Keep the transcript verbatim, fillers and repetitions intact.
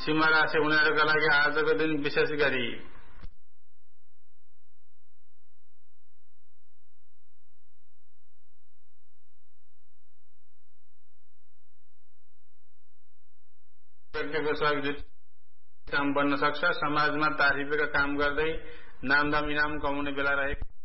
सिंह राशि उनीहरूका लागि आजको दिन विशेष गरी व्यक्तिको सहयोग काम बन्न सक्छ। समाजमा तारिफका काम गर्दै नामदाम इनाम कमाउने बेला रहेको